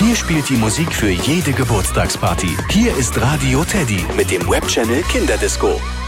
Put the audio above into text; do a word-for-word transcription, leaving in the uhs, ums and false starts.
Hier spielt die Musik für jede Geburtstagsparty. Hier ist Radio Teddy mit dem Webchannel Kinderdisco.